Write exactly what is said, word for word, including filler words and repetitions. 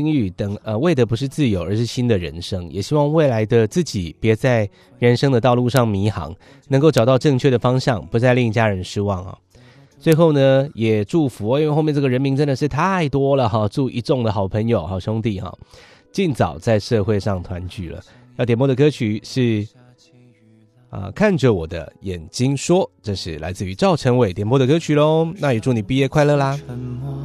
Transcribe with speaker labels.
Speaker 1: 英语等呃，为的不是自由，而是新的人生。也希望未来的自己别在人生的道路上迷航，能够找到正确的方向，不再令家人失望啊。最后呢，也祝福，因为后面这个人名真的是太多了哈，祝一众的好朋友、好兄弟哈，尽早在社会上团聚了。要点播的歌曲是啊、呃，看着我的眼睛说，这是来自于赵成伟点播的歌曲咯。那也祝你毕业快乐啦。